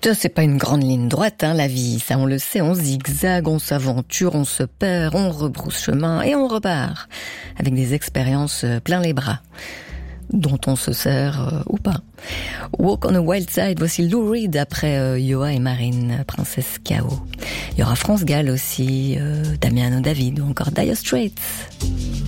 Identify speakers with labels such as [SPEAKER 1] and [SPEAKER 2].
[SPEAKER 1] C'est pas une grande ligne droite, la vie. Ça, on le sait, on zigzague, on s'aventure, on se perd, on rebrousse chemin et on repart. Avec des expériences plein les bras, dont on se sert ou pas. Walk on a Wild Side, voici Lou Reed après Yoa et Marine, Princesse K.O. Il y aura France Gall aussi, Damiano David ou encore Dire Straits.